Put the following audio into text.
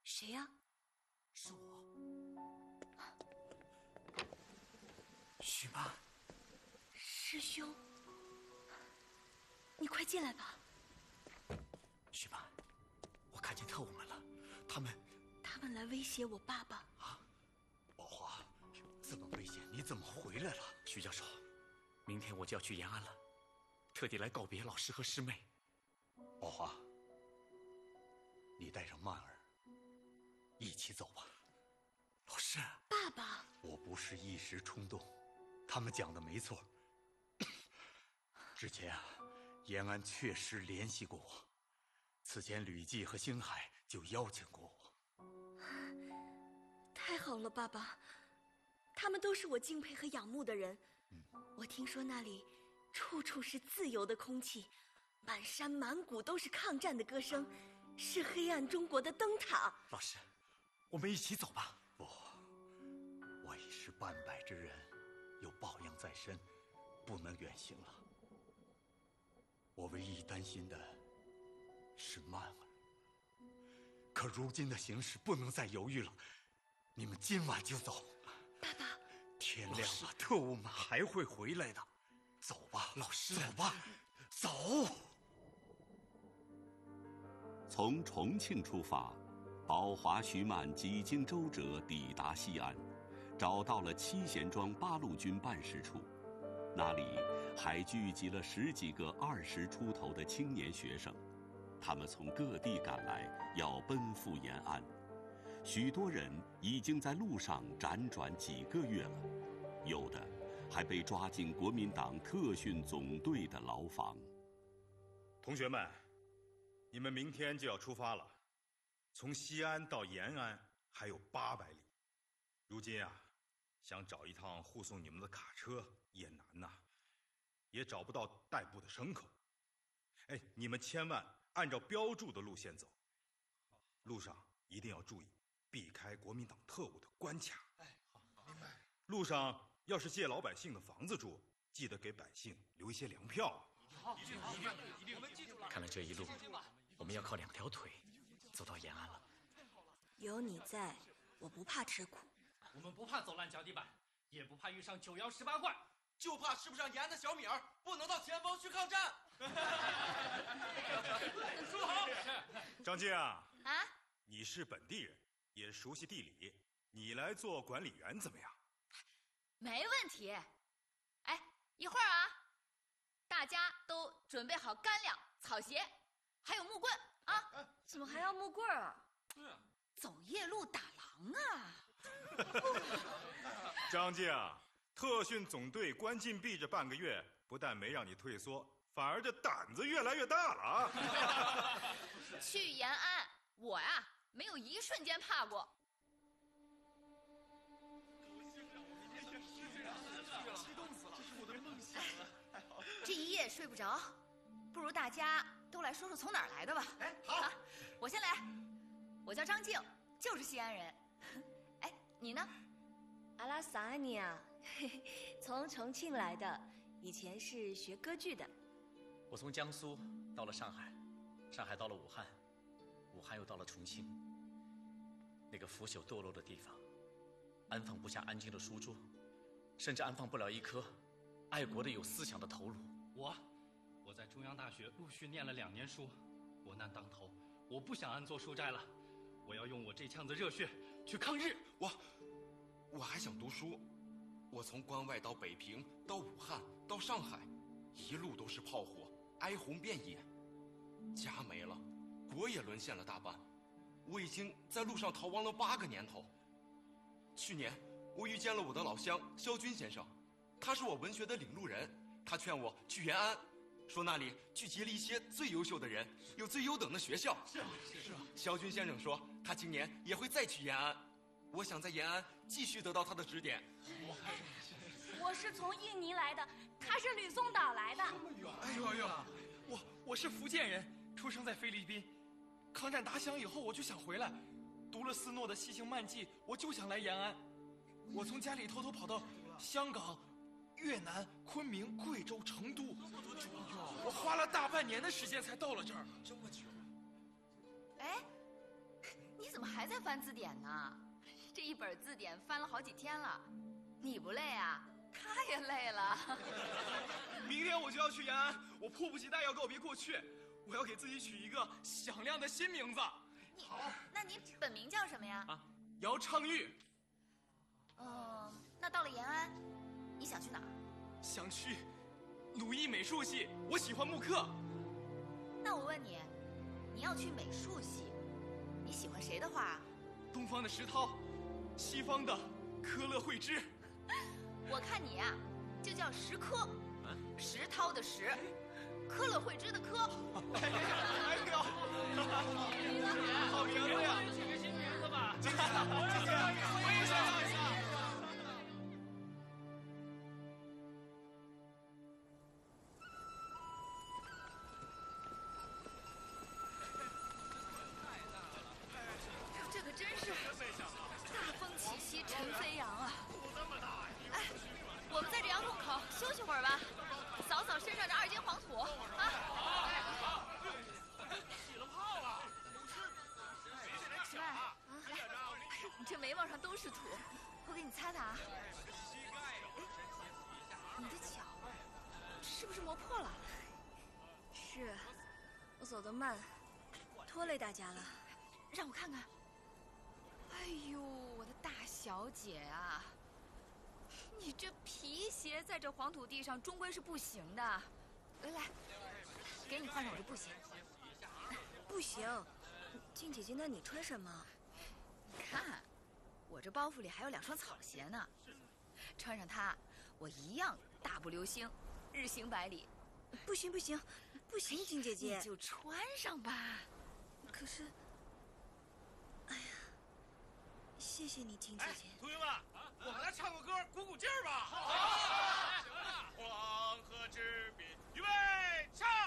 谁呀？ 是我，许曼。 师兄，你快进来吧。 许曼，我看见特务们了，他们来威胁我爸爸。 啊，宝华，这么危险，你怎么回来了？徐教授，明天我就要去延安了，特地来告别老师和师妹。宝华，你带上曼儿一起走吧。老师， 爸爸， 我不是一时冲动，他们讲的没错。之前延安确实联系过我，此前吕季和星海就邀请过我。 太好了，爸爸，他们都是我敬佩和仰慕的人。我听说那里处处是自由的空气，满山满谷都是抗战的歌声，是黑暗中国的灯塔。 老师，我们一起走吧。不，我已是半百之人，有抱恙在身，不能远行了。我唯一担心的是曼儿，可如今的形势不能再犹豫了，你们今晚就走。 爸爸， 天亮了，特务们还会回来的。走吧，老师，走吧，走。 从重庆出发，宝华、徐曼几经周折抵达西安，找到了七贤庄八路军办事处。那里还聚集了10几个20出头的青年学生，他们从各地赶来，要奔赴延安。许多人已经在路上辗转几个月了，有的还被抓进国民党特训总队的牢房。 同学们，你们明天就要出发了，从西安到延安还有800里。如今啊，想找一趟护送你们的卡车也难呐，也找不到代步的牲口。哎，你们千万按照标注的路线走，路上一定要注意避开国民党特务的关卡。 哎，好，明白。 路上要是借老百姓的房子住，记得给百姓留一些粮票。 好，一定，我们记住了。 看来这一路我们要靠2条腿走到延安了。 有你在，我不怕吃苦。 我们不怕走烂脚底板，也不怕遇上9窑18怪， 就怕吃不上盐的小米儿，不能到前方去抗战。 说好。 张静啊， 你是本地人， 也熟悉地理，你来做管理员怎么样？ 没问题。哎，一会儿啊，大家都准备好干粮、草鞋，还有木棍啊。 怎么还要木棍啊？ 对啊， 走夜路打狼啊。 张静，特训总队关禁闭这半个月，不但没让你退缩，反而这胆子越来越大了啊！ 去延安，我呀没有一瞬间怕过。 激动死了，这是我的梦想啊！ 这一夜睡不着，不如大家都来说说从哪儿来的吧。 哎，好， 我先来。我叫张静，就是西安人。哎，你呢？ 阿拉萨安尼啊，从重庆来的，以前是学歌剧的。 我从江苏到了上海，上海到了武汉，武汉又到了重庆。那个腐朽堕落的地方，安放不下安静的书桌，甚至安放不了一颗爱国的有思想的头颅。 我在中央大学陆续念了2年书，国难当头，我不想安坐书斋了，我要用我这腔子热血去抗日。 我还想读书，我从关外到北平，到武汉，到上海，一路都是炮火，哀鸿遍野，家没了，国也沦陷了大半，我已经在路上逃亡了8个年头。去年我遇见了我的老乡萧军先生，他是我文学的领路人，他劝我去延安，说那里聚集了一些最优秀的人，有最优等的学校。是啊。萧军先生说他今年也会再去延安，我想在延安继续得到他的指点。 我是从印尼来的，他是吕宋岛来的。 这么远？ 哎呦，我是福建人，出生在菲律宾。抗战打响以后，我就想回来，读了斯诺的《西行漫记》，我就想来延安。我从家里偷偷跑到香港、越南、昆明、贵州、成都，我花了大半年的时间才到了这儿。 这么久？ 哎，你怎么怎么还在翻字典呢？这一本字典翻了好几天了，你不累啊？他也累了。 明天我就要去延安，我迫不及待要告别过去，我要给自己取一个响亮的新名字。 那你本名叫什么呀？ 姚昌钰。 那到了延安，你想去哪儿？ 想去鲁艺美术系，我喜欢木刻。 那我问你，你要去美术系，你喜欢谁的画啊？ 东方的石涛，西方的科勒惠芝。 我看你呀，就叫石科，石涛的石，科勒惠芝的科。 哎呦，好名字呀！ 起个新名字吧。 姐姐，我也想要一下。 这可真是大风起兮尘飞扬啊！哎，我们在这窑洞口休息会儿吧，扫扫身上这2斤黄土啊！ 起了泡了。 石万，来，你这眉毛上都是土，我给你擦擦啊。你的脚是不是磨破了？ 是，我走得慢，拖累大家了。 让我看看。哎呦，我的大小姐啊，你这皮鞋在这黄土地上终归是不行的。来，给你换上我这布鞋。 不行，静姐姐，那你穿什么？ 你看，我这包袱里还有2双草鞋呢，穿上它，我一样大步流星，日行百里。 不行不行不行，静姐姐， 你就穿上吧。 可是，哎呀，谢谢你，静姐姐。 同学们，我们来唱个歌，鼓鼓劲儿吧。